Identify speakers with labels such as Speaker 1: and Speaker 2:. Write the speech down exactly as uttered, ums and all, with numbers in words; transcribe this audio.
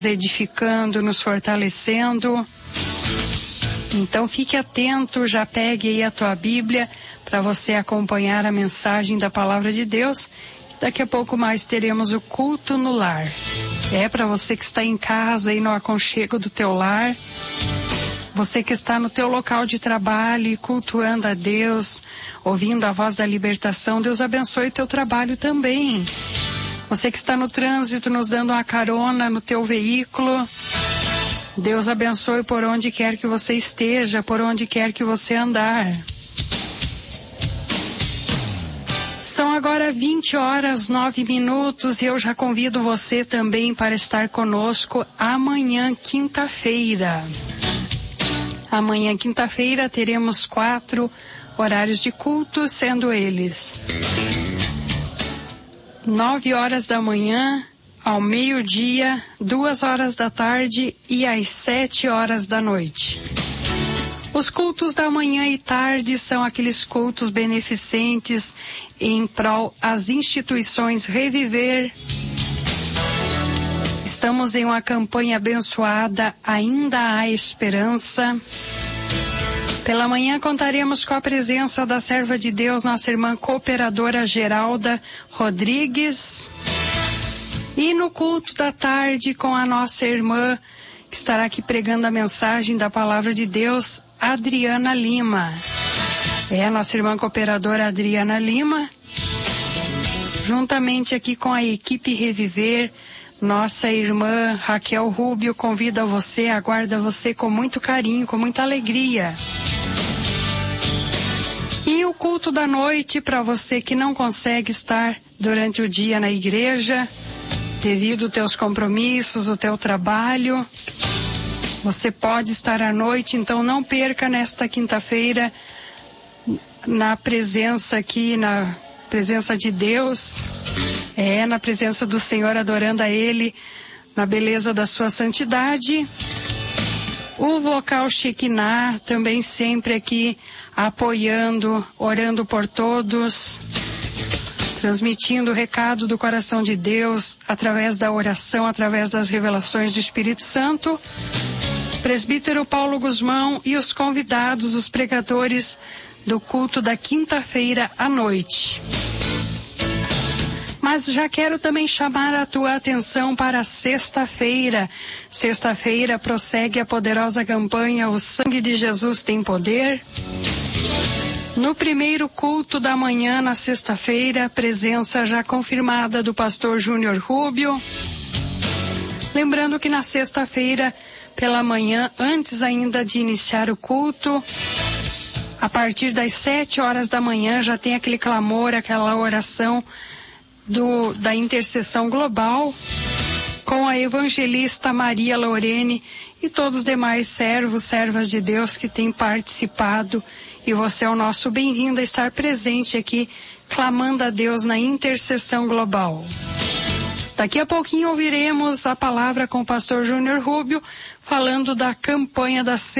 Speaker 1: edificando, nos fortalecendo. Então fique atento, já pegue aí a tua Bíblia para você acompanhar a mensagem da Palavra de Deus. Daqui a pouco mais teremos o culto no lar. É para você que está em casa e no aconchego do teu lar. Você que está no teu local de trabalho e cultuando a Deus, ouvindo a voz da libertação, Deus abençoe o teu trabalho também. Você que está no trânsito, nos dando uma carona no teu veículo, Deus abençoe por onde quer que você esteja, por onde quer que você andar. São agora vinte horas, nove minutos, e eu já convido você também para estar conosco amanhã, quinta-feira. Amanhã, quinta-feira, teremos quatro horários de culto, sendo eles nove horas da manhã, ao meio-dia, duas horas da tarde e às sete horas da noite. Os cultos da manhã e tarde são aqueles cultos beneficentes em prol às instituições Reviver. Estamos em uma campanha abençoada, Ainda Há Esperança. Pela manhã contaremos com a presença da serva de Deus, nossa irmã cooperadora Geralda Rodrigues. E no culto da tarde com a nossa irmã, que estará aqui pregando a mensagem da Palavra de Deus, Adriana Lima. É a nossa irmã cooperadora Adriana Lima, juntamente aqui com a equipe Reviver. Nossa irmã Raquel Rubio convida você, aguarda você com muito carinho, com muita alegria. E o culto da noite, para você que não consegue estar durante o dia na igreja, devido aos teus compromissos, o teu trabalho, você pode estar à noite, então não perca nesta quinta-feira, na presença aqui, na presença de Deus, é, na presença do Senhor, adorando a Ele, na beleza da sua santidade. O vocal Shekinah também sempre aqui apoiando, orando por todos, transmitindo o recado do coração de Deus através da oração, através das revelações do Espírito Santo. Presbítero Paulo Guzmão e os convidados, os pregadores do culto da quinta-feira à noite. Mas já quero também chamar a tua atenção para sexta-feira. Sexta-feira prossegue a poderosa campanha O Sangue de Jesus Tem Poder. No primeiro culto da manhã, na sexta-feira, presença já confirmada do pastor Júnior Rubio. Lembrando que na sexta-feira, pela manhã, antes ainda de iniciar o culto, a partir das sete horas da manhã, já tem aquele clamor, aquela oração do, da intercessão global, com a evangelista Maria Lorene e todos os demais servos, servas de Deus que têm participado. E você é o nosso bem-vindo a estar presente aqui, clamando a Deus na intercessão global. Daqui a pouquinho ouviremos a palavra com o pastor Júnior Rubio, falando da campanha da